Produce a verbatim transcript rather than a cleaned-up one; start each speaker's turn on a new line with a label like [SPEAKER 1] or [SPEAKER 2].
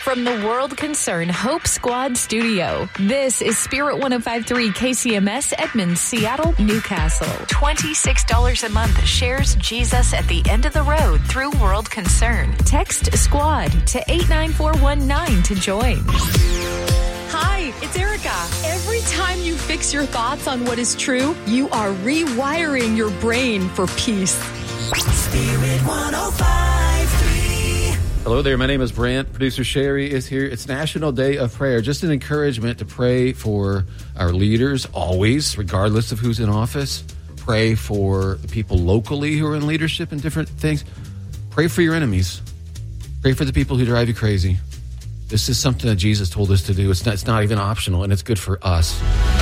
[SPEAKER 1] From the World Concern Hope Squad studio, this is Spirit one oh five point three K C M S, Edmonds, Seattle, Newcastle. twenty-six dollars a month shares Jesus at the end of the road through World Concern. Text SQUAD to eight nine four one nine to join.
[SPEAKER 2] Hi, it's Erica. Every time you fix your thoughts on what is true, you are rewiring your brain for peace.
[SPEAKER 3] Spirit one oh five point three.
[SPEAKER 4] Hello there, my name is Brent. Producer Sherry is here. It's National Day of Prayer. Just an encouragement to pray for our leaders always, regardless of who's in office. Pray for the people locally who are in leadership and different things. Pray for your enemies. Pray for the people who drive you crazy. This is something that Jesus told us to do. It's not, it's not even optional, and it's good for us.